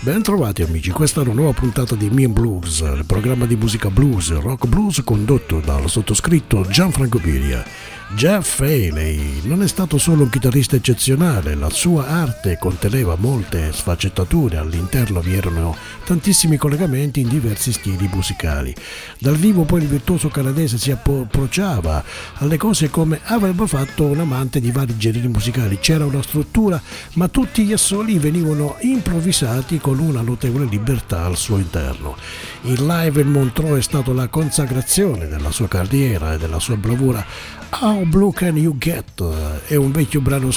Ben trovati amici, questa è una nuova puntata di Me and Blues, il programma di musica blues, rock blues condotto dal sottoscritto Gianfranco Piria. Jeff Haley non è stato solo un chitarrista eccezionale, la sua arte conteneva molte sfaccettature, all'interno vi erano tantissimi collegamenti in diversi stili musicali. Dal vivo poi il virtuoso canadese si approcciava alle cose come avrebbe fatto un amante di vari generi musicali, c'era una struttura ma tutti gli assoli venivano improvvisati con una notevole libertà al suo interno. Il live in Montreux è stato la consacrazione della sua carriera e della sua bravura. How Blue Can You Get è un vecchio brano